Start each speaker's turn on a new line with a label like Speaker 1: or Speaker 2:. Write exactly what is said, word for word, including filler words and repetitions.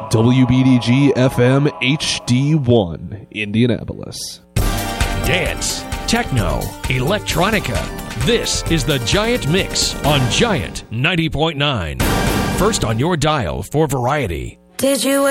Speaker 1: W B D G F M H D one, Indianapolis.
Speaker 2: Dance, techno, electronica. This is the Giant Mix on Giant ninety point nine. First on your dial for variety.
Speaker 3: Did you